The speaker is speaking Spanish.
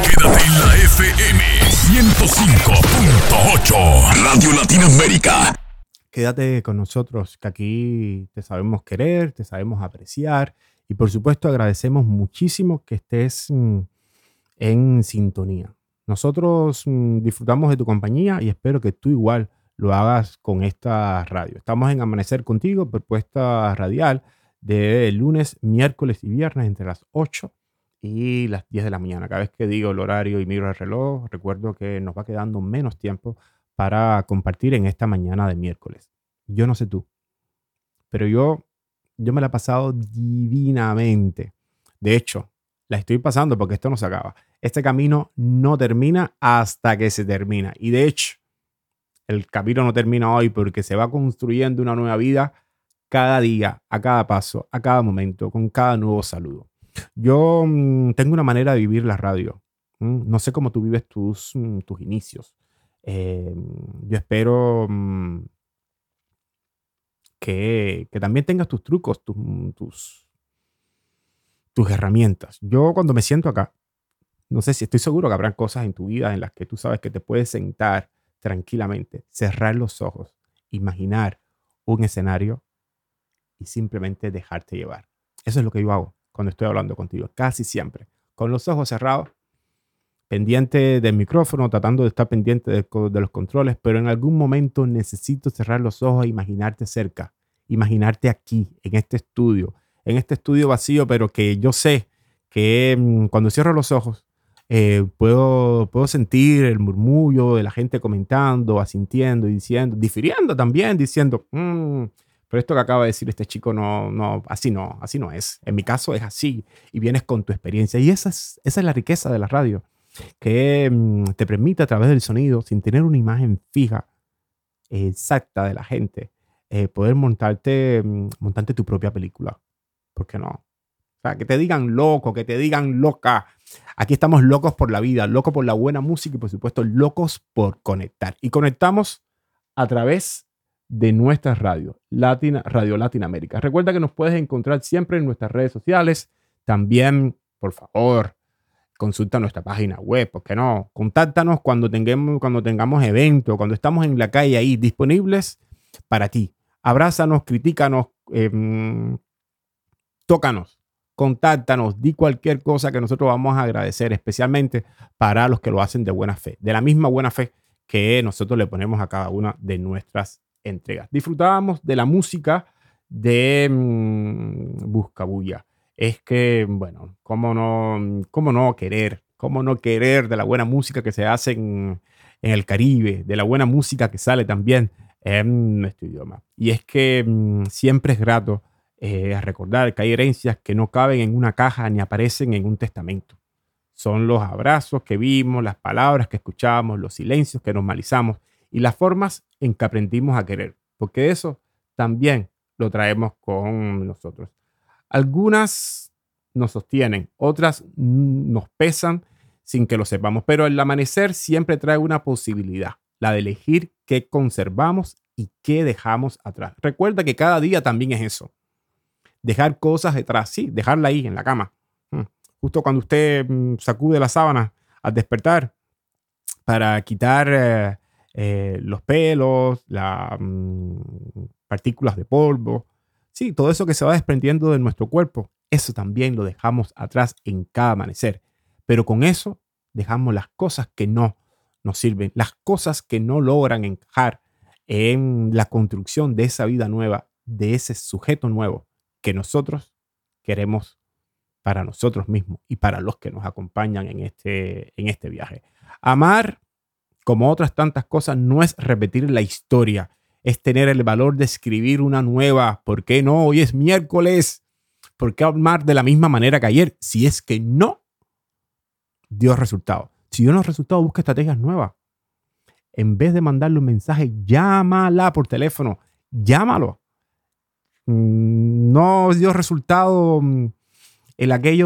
Quédate en la FM 105.8 Radio Latinoamérica. Quédate con nosotros, que aquí te sabemos querer, te sabemos apreciar y por supuesto agradecemos muchísimo que estés en sintonía. Nosotros disfrutamos de tu compañía y espero que tú igual lo hagas con esta radio. Estamos en Amanecer Contigo, propuesta radial de lunes, miércoles y viernes entre las 8 y las 10 de la mañana. Cada vez que digo el horario y miro el reloj, recuerdo que nos va quedando menos tiempo para compartir en esta mañana de miércoles. Yo no sé tú, pero yo me la he pasado divinamente. De hecho, la estoy pasando porque esto no se acaba. Este camino no termina hasta que se termina. Y de hecho, el camino no termina hoy porque se va construyendo una nueva vida cada día, a cada paso, a cada momento, con cada nuevo saludo. Yo tengo una manera de vivir la radio. No sé cómo tú vives tus inicios. Yo espero que también tengas tus trucos, tus herramientas. Yo cuando me siento acá, no sé si estoy seguro que habrán cosas en tu vida en las que tú sabes que te puedes sentar tranquilamente, cerrar los ojos, imaginar un escenario y simplemente dejarte llevar. Eso es lo que yo hago cuando estoy hablando contigo, casi siempre, con los ojos cerrados, pendiente del micrófono, tratando de estar pendiente de los controles, pero en algún momento necesito cerrar los ojos e imaginarte cerca, imaginarte aquí, en este estudio vacío, pero que yo sé que cuando cierro los ojos puedo sentir el murmullo de la gente comentando, asintiendo y diciendo, difiriendo también, diciendo, pero esto que acaba de decir este chico así no es. En mi caso es así y vienes con tu experiencia y esa es la riqueza de la radio, que te permite a través del sonido, sin tener una imagen fija, exacta de la gente, poder montarte tu propia película. ¿Por qué no? O sea, que te digan loco, que te digan loca. Aquí estamos locos por la vida, locos por la buena música y por supuesto locos por conectar. Y conectamos a través de nuestra radio Latinoamérica. Recuerda que nos puedes encontrar siempre en nuestras redes sociales. También, por favor, consulta nuestra página web, ¿por qué no? Contáctanos cuando tengamos eventos, cuando estamos en la calle ahí disponibles para ti. Abrázanos, critícanos, tócanos, contáctanos, di cualquier cosa que nosotros vamos a agradecer, especialmente para los que lo hacen de buena fe, de la misma buena fe que nosotros le ponemos a cada una de nuestras entregas. Disfrutábamos de la música de Buscabulla. Es que, bueno, cómo no querer de la buena música que se hace en el Caribe, de la buena música que sale también en nuestro idioma. Y es que siempre es grato recordar que hay herencias que no caben en una caja ni aparecen en un testamento. Son los abrazos que vimos, las palabras que escuchamos, los silencios que normalizamos y las formas en que aprendimos a querer, porque eso también lo traemos con nosotros. Algunas nos sostienen, otras nos pesan sin que lo sepamos, pero el amanecer siempre trae una posibilidad, la de elegir qué conservamos y qué dejamos atrás. Recuerda que cada día también es eso. Dejar cosas detrás, sí, dejarla ahí en la cama. Justo cuando usted sacude la sábana al despertar para quitar los pelos, las partículas de polvo, sí, todo eso que se va desprendiendo de nuestro cuerpo, eso también lo dejamos atrás en cada amanecer. Pero con eso dejamos las cosas que no nos sirven, las cosas que no logran encajar en la construcción de esa vida nueva, de ese sujeto nuevo que nosotros queremos para nosotros mismos y para los que nos acompañan en este viaje. Amar, como otras tantas cosas, no es repetir la historia, es tener el valor de escribir una nueva. ¿Por qué no? Hoy es miércoles. ¿Por qué amar de la misma manera que ayer? Si es que no dio resultado. Si dio los resultados, busca estrategias nuevas. En vez de mandarle un mensaje, llámala por teléfono. Llámalo. No dio resultado el aquello